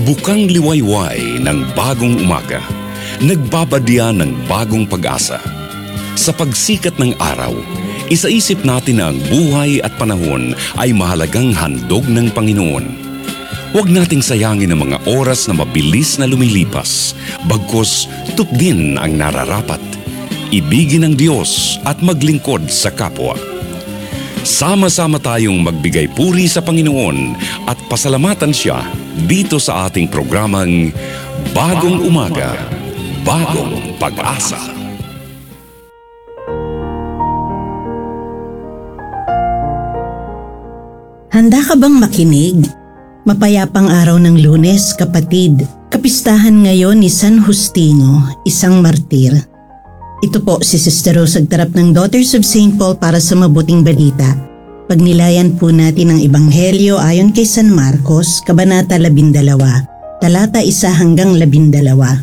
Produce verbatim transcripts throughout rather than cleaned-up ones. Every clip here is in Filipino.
Bukang liwayway ng bagong umaga, nagbabadya ng bagong pag-asa. Sa pagsikat ng araw, isaisip natin na ang buhay at panahon ay mahalagang handog ng Panginoon. Huwag nating sayangin ang mga oras na mabilis na lumilipas, bagkus tupdin ang nararapat. Ibigin ng Diyos at maglingkod sa kapwa. Sama-sama tayong magbigay puri sa Panginoon at pasalamatan Siya dito sa ating programang Bagong Umaga, Bagong Pag-asa. Handa ka bang makinig? Mapayapang araw ng Lunes, kapatid. Kapistahan ngayon ni San Justino, isang martir. Ito po si Sister Rose Agtarap ng Daughters of Saint Paul para sa mabuting balita. Pagnilayan po natin ang Ebanghelyo ayon kay San Marcos, Kabanata labindalawa, talata isa hanggang labindalawa.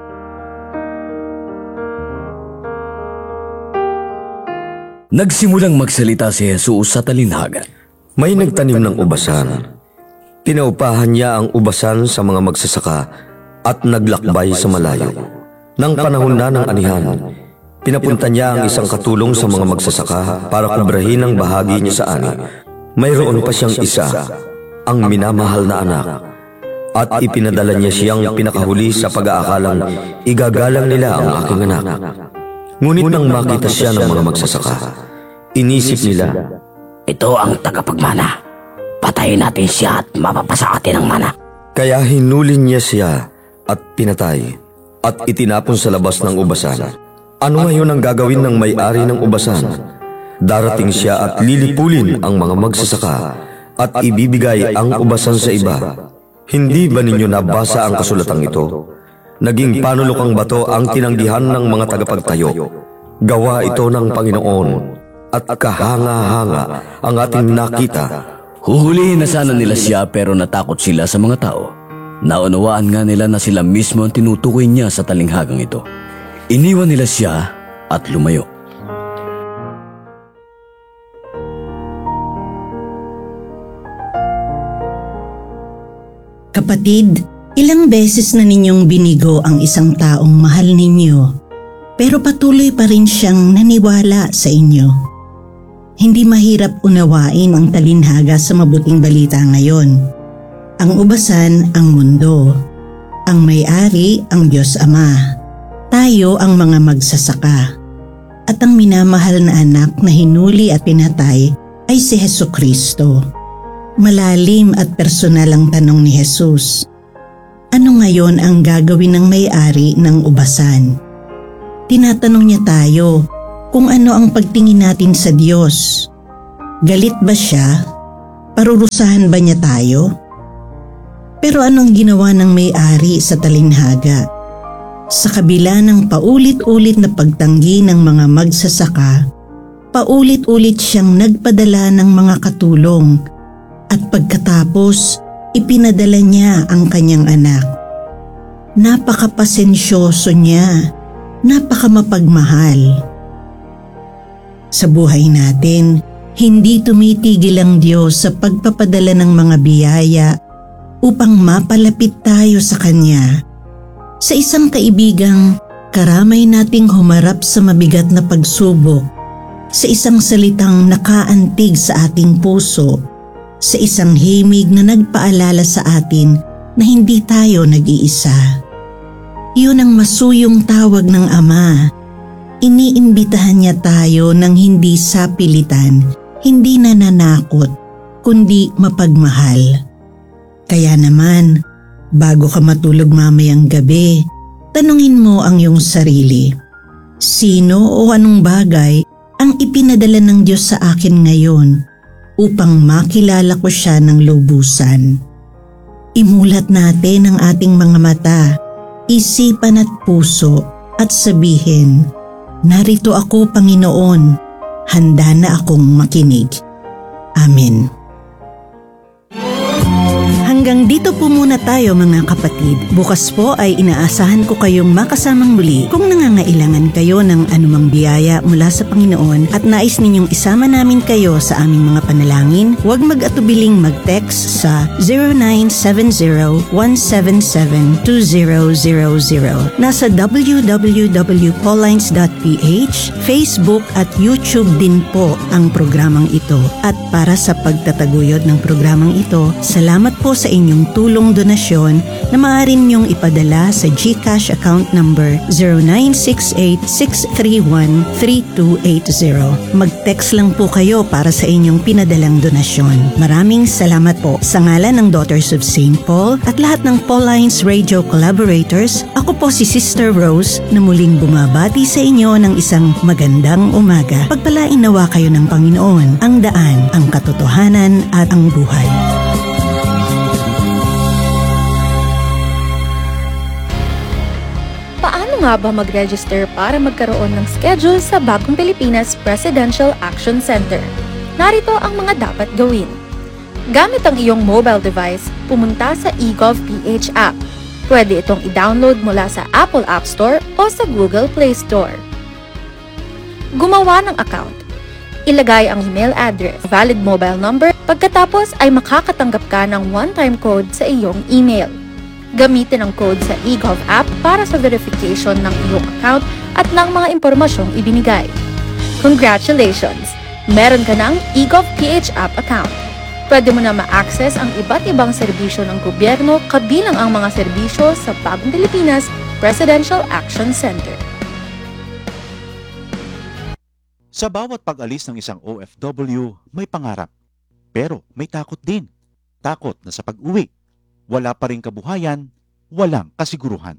Nagsimulang magsalita si Jesus sa talinhaga. May nagtanim ng ubasan. Pinaupahan niya ang ubasan sa mga magsasaka at naglakbay sa malayo. Nang panahon na ng anihan, pinapunta niya ang isang katulong sa mga magsasaka para kubrahin ang bahagi niya sa ani. Mayroon pa siyang isa, ang minamahal na anak, at ipinadala niya siyang pinakahuli sa pag-aakalang igagalang nila ang aking anak. Ngunit nang makita siya ng mga magsasaka, inisip nila, ito ang tagapagmana. Patayin natin siya at mapapasa atin ang mana. Kaya hinulin niya siya at pinatay at itinapon sa labas ng ubasan. Ano ngayon ang gagawin ng may-ari ng ubasan? Darating siya at lilipulin ang mga magsasaka at ibibigay ang ubasan sa iba. Hindi ba ninyo nabasa ang kasulatang ito? Naging panulokang bato ang tinanggihan ng mga tagapagtayo. Gawa ito ng Panginoon at kahanga-hanga ang ating nakita. Huhulihin na sana nila siya pero natakot sila sa mga tao. Naunawaan nga nila na sila mismo ang tinutukoy niya sa talinghagang ito. Iniwan nila siya at lumayo. Kapatid, ilang beses na ninyong binigo ang isang taong mahal ninyo, pero patuloy pa rin siyang naniwala sa inyo. Hindi mahirap unawain ang talinhaga sa mabuting balita ngayon. Ang ubasan ang mundo. Ang may-ari ang Diyos Ama. Tayo ang mga magsasaka. At ang minamahal na anak na hinuli at pinatay ay si Hesukristo. Malalim at personal ang tanong ni Jesus. Ano ngayon ang gagawin ng may-ari ng ubasan? Tinatanong niya tayo kung ano ang pagtingin natin sa Diyos. Galit ba siya? Parurusahan ba niya tayo? Pero anong ginawa ng may-ari sa talinhaga? Sa kabila ng paulit-ulit na pagtanggi ng mga magsasaka, paulit-ulit siyang nagpadala ng mga katulong at pagkatapos ipinadala niya ang kanyang anak. Napakapasensyoso niya, napakamapagmahal. Sa buhay natin, hindi tumitigil ang Diyos sa pagpapadala ng mga biyaya upang mapalapit tayo sa Kanya. Sa isang kaibigang karamay nating humarap sa mabigat na pagsubok, sa isang salitang nakaantig sa ating puso, sa isang himig na nagpaalala sa atin na hindi tayo nag-iisa. Yun ang masuyong tawag ng Ama. Iniimbitahan niya tayo ng hindi sapilitan, hindi nananakot, kundi mapagmahal. Kaya naman, bago ka matulog mamayang gabi, tanungin mo ang iyong sarili. Sino o anong bagay ang ipinadala ng Diyos sa akin ngayon upang makilala ko siya ng lubusan? Imulat natin ang ating mga mata, isipan at puso at sabihin, narito ako, Panginoon, handa na akong makinig. Amen. Hanggang dito po muna tayo mga kapatid. Bukas po ay inaasahan ko kayong makasamang muli. Kung nangangailangan kayo ng anumang biyaya mula sa Panginoon at nais ninyong isama namin kayo sa aming mga panalangin, huwag mag-atubiling mag-text sa zero nine seven zero one seven seven two zero zero zero. Nasa w w w dot paullines dot p h, Facebook at YouTube din po ang programang ito. At para sa pagtataguyod ng programang ito, salamat po sa inyong tulong donasyon na maaari ninyong ipadala sa GCash account number zero nine six eight six three one three two eight zero. Mag-text lang po kayo para sa inyong pinadalang donasyon. Maraming salamat po. Sa ngalan ng Daughters of Saint Paul at lahat ng Paullines Radio collaborators, ako po si Sister Rose na muling bumabati sa inyo ng isang magandang umaga. Pagpalain nawa kayo ng Panginoon, ang daan, ang katotohanan at ang buhay. Paano nga ba mag-register para magkaroon ng schedule sa Bagong Pilipinas Presidential Action Center? Narito ang mga dapat gawin. Gamit ang iyong mobile device, pumunta sa eGovPH app. Pwede itong i-download mula sa Apple App Store o sa Google Play Store. Gumawa ng account. Ilagay ang email address, valid mobile number, pagkatapos ay makakatanggap ka ng one-time code sa iyong email. Gamitin ang code sa eGov app para sa verification ng iyong account at ng mga impormasyong ibinigay. Congratulations! Meron ka ng eGovPH app account. Pwede mo na ma-access ang iba't ibang serbisyo ng gobyerno kabilang ang mga serbisyo sa Bagong Pilipinas Presidential Action Center. Sa bawat pag-alis ng isang O F W, may pangarap. Pero may takot din. Takot na sa pag-uwi, wala pa ring kabuhayan, walang kasiguruhan.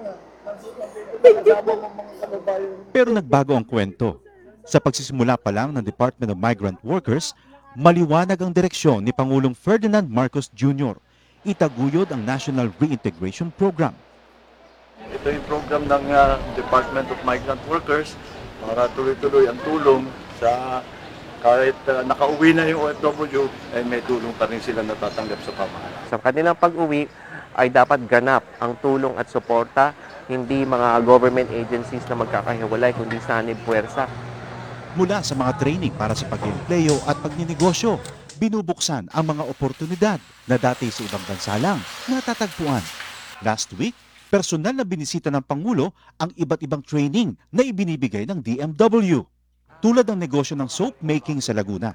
Pero nagbago ang kwento. Sa pagsisimula pa lang ng Department of Migrant Workers, maliwanag ang direksyon ni Pangulong Ferdinand Marcos Junior Itaguyod ang National Reintegration Program. Ito yung program ng uh, Department of Migrant Workers para tuloy-tuloy ang tulong sa kahit uh, nakauwi na yung O F W, ay may tulong pa rin sila natatanggap sa pamahalaan. Sa kanilang pag-uwi ay dapat ganap ang tulong at suporta, hindi mga government agencies na magkakahiwalay, kundi sanib puwersa. Mula sa mga training para sa pag-empleo at pagninegosyo, binubuksan ang mga oportunidad na dati sa ibang bansa lang natatagpuan. Last week, personal na binisita ng Pangulo ang iba't ibang training na ibinibigay ng D M W. Tulad ng negosyo ng soap making sa Laguna.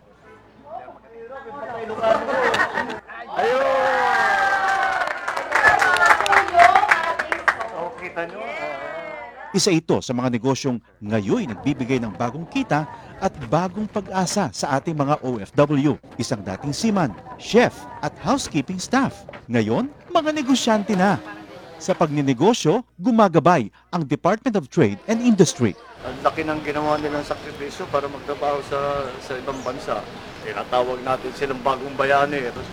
Isa ito sa mga negosyong ngayon nagbibigay ng bagong kita at bagong pag-asa sa ating mga O F W. Isang dating seaman, chef at housekeeping staff. Ngayon, mga negosyante na. Sa pagninegosyo, gumagabay ang Department of Trade and Industry. Ang laki ng ginawa nilang sakripisyo para magtrabaho sa, sa ibang bansa. Tinatawag natin silang bagong bayani.